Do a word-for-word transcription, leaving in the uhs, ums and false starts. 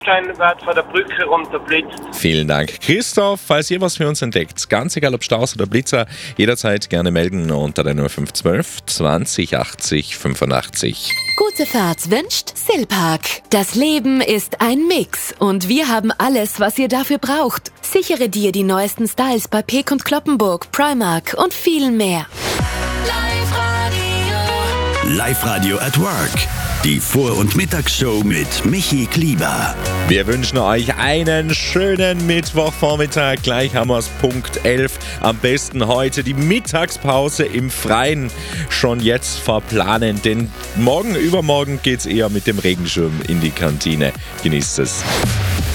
wird von der Brücke runterblitzt. Vielen Dank, Christoph. Falls ihr was für uns entdeckt, ganz egal ob Staus oder Blitzer, jederzeit gerne melden unter der null fünf eins zwei zwanzig achtzig fünfundachtzig. Gute Fahrt wünscht Silpark. Das Leben ist ein Mix und wir haben alles, was ihr dafür braucht. Sichere dir die neuesten Styles bei Peek und Cloppenburg, Primark und viel mehr. Live-Radio at Work. Die Vor- und Mittagsshow mit Michi Klieber. Wir wünschen euch einen schönen Mittwochvormittag. Gleich haben wir es Punkt elf. Am besten heute die Mittagspause im Freien schon jetzt verplanen. Denn morgen, übermorgen geht's eher mit dem Regenschirm in die Kantine. Genießt es.